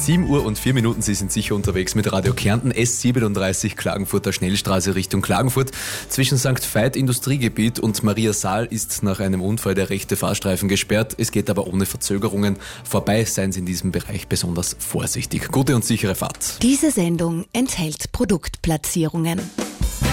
7:04. Sie sind sicher unterwegs mit Radio Kärnten, S37 Klagenfurter Schnellstraße Richtung Klagenfurt. Zwischen St. Veit Industriegebiet und Maria Saal ist nach einem Unfall der rechte Fahrstreifen gesperrt. Es geht aber ohne Verzögerungen vorbei. Seien Sie in diesem Bereich besonders vorsichtig. Gute und sichere Fahrt. Diese Sendung enthält Produktplatzierungen.